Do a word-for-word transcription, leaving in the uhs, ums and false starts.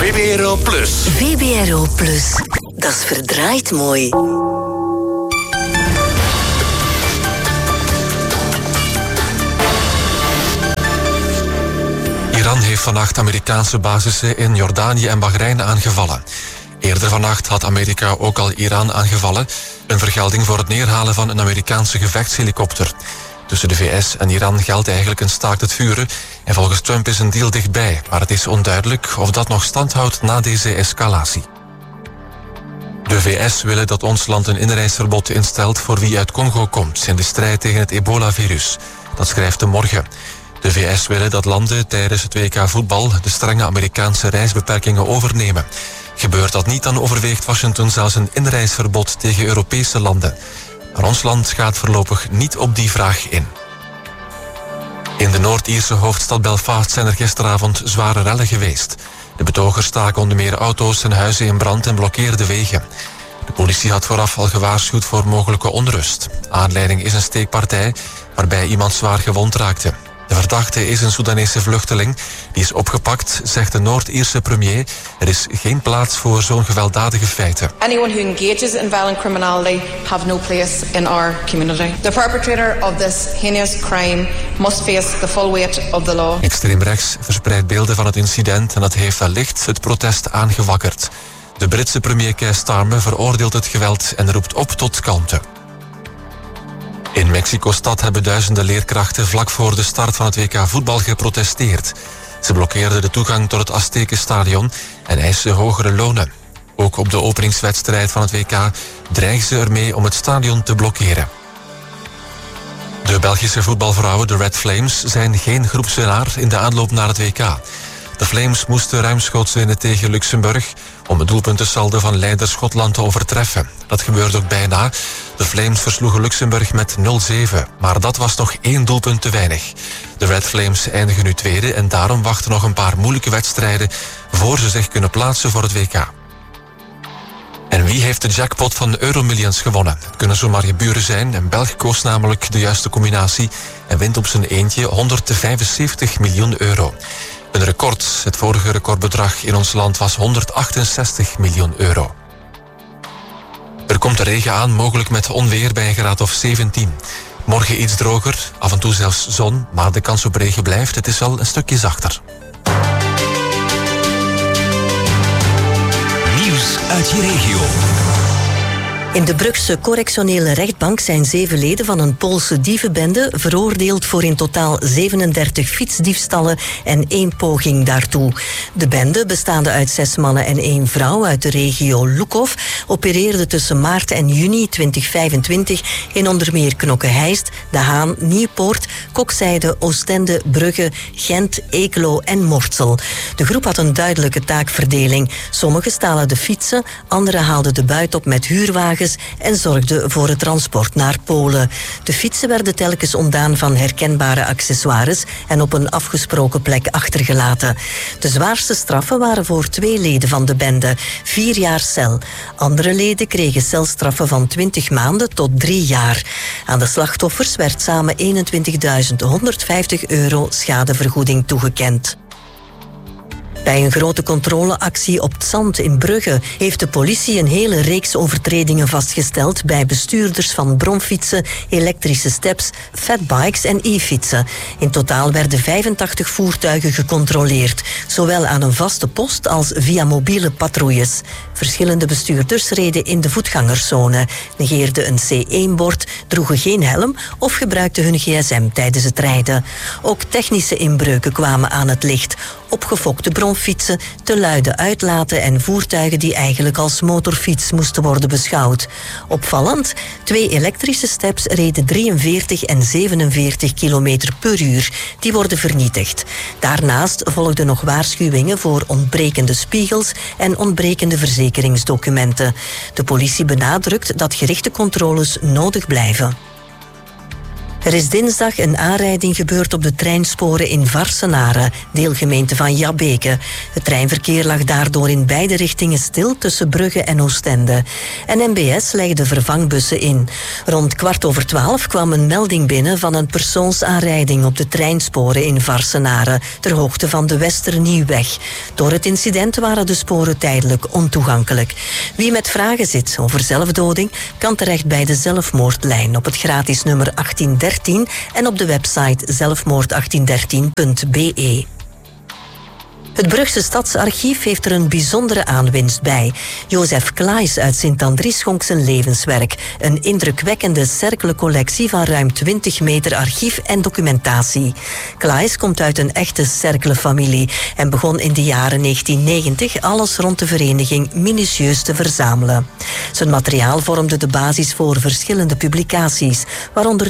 V B R O Plus. V B R O Plus. Dat is verdraaid mooi. Iran heeft vannacht Amerikaanse basissen in Jordanië en Bahrein aangevallen. Eerder vannacht had Amerika ook al Iran aangevallen. Een vergelding voor het neerhalen van een Amerikaanse gevechtshelikopter. Tussen de V S en Iran geldt eigenlijk een staakt het vuren. En volgens Trump is een deal dichtbij. Maar het is onduidelijk of dat nog stand houdt na deze escalatie. De V S willen dat ons land een inreisverbod instelt voor wie uit Congo komt in de strijd tegen het ebola-virus. Dat schrijft de Morgen. De V S willen dat landen tijdens het W K voetbal de strenge Amerikaanse reisbeperkingen overnemen. Gebeurt dat niet, dan overweegt Washington zelfs een inreisverbod tegen Europese landen. Maar ons land gaat voorlopig niet op die vraag in. In de Noord-Ierse hoofdstad Belfast zijn er gisteravond zware rellen geweest. De betogers staken onder meer auto's en huizen in brand en blokkeerden wegen. De politie had vooraf al gewaarschuwd voor mogelijke onrust. Aanleiding is een steekpartij waarbij iemand zwaar gewond raakte. De verdachte is een Soedanese vluchteling. Die is opgepakt, zegt de Noord-Ierse premier. Er is geen plaats voor zo'n gewelddadige feiten. Anyone who engages in violent criminality have no place in our community. The perpetrator of this heinous crime must face the full weight of the law. Extreem rechts verspreidt beelden van het incident en dat heeft wellicht het protest aangewakkerd. De Britse premier Keir Starmer veroordeelt het geweld en roept op tot kalmte. In Mexico-stad hebben duizenden leerkrachten vlak voor de start van het W K voetbal geprotesteerd. Ze blokkeerden de toegang tot het Aztekenstadion en eisen hogere lonen. Ook op de openingswedstrijd van het W K dreigen ze ermee om het stadion te blokkeren. De Belgische voetbalvrouwen, de Red Flames, zijn geen groepswinnaar in de aanloop naar het W K. De Flames moesten ruimschoots winnen tegen Luxemburg om het doelpuntensaldo van leider Schotland te overtreffen. Dat gebeurde ook bijna. De Flames versloegen Luxemburg met nul zeven, maar dat was nog één doelpunt te weinig. De Red Flames eindigen nu tweede en daarom wachten nog een paar moeilijke wedstrijden voor ze zich kunnen plaatsen voor het W K. En wie heeft de jackpot van Euromillions gewonnen? Het kunnen zomaar je buren zijn. Een Belg koos namelijk de juiste combinatie en wint op zijn eentje honderdvijfenzeventig miljoen euro. Een record. Het vorige recordbedrag in ons land was honderdachtenzestig miljoen euro. Er komt de regen aan, mogelijk met onweer bij een graad of zeventien. Morgen iets droger, af en toe zelfs zon, maar de kans op regen blijft. Het is wel een stukje zachter. Nieuws uit je regio. In de Brugse correctionele rechtbank zijn zeven leden van een Poolse dievenbende veroordeeld voor in totaal zevenendertig fietsdiefstallen en één poging daartoe. De bende, bestaande uit zes mannen en één vrouw uit de regio Lukov, opereerde tussen maart en juni twintig vijfentwintig in onder meer Knokke-Heist, De Haan, Nieuwpoort, Kokzijde, Oostende, Brugge, Gent, Eeklo en Mortsel. De groep had een duidelijke taakverdeling. Sommigen stalen de fietsen, anderen haalden de buit op met huurwagens en zorgden voor het transport naar Polen. De fietsen werden telkens ontdaan van herkenbare accessoires en op een afgesproken plek achtergelaten. De zwaarste straffen waren voor twee leden van de bende, vier jaar cel. Andere leden kregen celstraffen van twintig maanden tot drie jaar. Aan de slachtoffers werd samen eenentwintigduizend honderdvijftig euro schadevergoeding toegekend. Bij een grote controleactie op 't Zand in Brugge heeft de politie een hele reeks overtredingen vastgesteld bij bestuurders van bromfietsen, elektrische steps, fatbikes en e-fietsen. In totaal werden vijfentachtig voertuigen gecontroleerd, zowel aan een vaste post als via mobiele patrouilles. Verschillende bestuurders reden in de voetgangerszone, negeerden een C één bord, droegen geen helm of gebruikten hun gsm tijdens het rijden. Ook technische inbreuken kwamen aan het licht. Opgefokte bromfietsen, te luide uitlaten en voertuigen die eigenlijk als motorfiets moesten worden beschouwd. Opvallend, twee elektrische steps reden drieënveertig en zevenenveertig kilometer per uur. Die worden vernietigd. Daarnaast volgden nog waarschuwingen voor ontbrekende spiegels en ontbrekende verzekeringsdocumenten. De politie benadrukt dat gerichte controles nodig blijven. Er is dinsdag een aanrijding gebeurd op de treinsporen in Varsenaren, deelgemeente van Jabbeke. Het treinverkeer lag daardoor in beide richtingen stil tussen Brugge en Oostende. En N B S legde vervangbussen in. Rond kwart over twaalf kwam een melding binnen van een persoonsaanrijding op de treinsporen in Varsenaren, ter hoogte van de Westernieuwweg. Door het incident waren de sporen tijdelijk ontoegankelijk. Wie met vragen zit over zelfdoding, kan terecht bij de zelfmoordlijn op het gratis nummer achttien dertien en op de website zelfmoord achttien dertien punt b e. Het Brugse Stadsarchief heeft er een bijzondere aanwinst bij. Jozef Claes uit Sint-Andries schonk zijn levenswerk. Een indrukwekkende cerkelencollectie van ruim twintig meter archief en documentatie. Claes komt uit een echte cerkelenfamilie en begon in de jaren negentien negentig alles rond de vereniging minutieus te verzamelen. Zijn materiaal vormde de basis voor verschillende publicaties, waaronder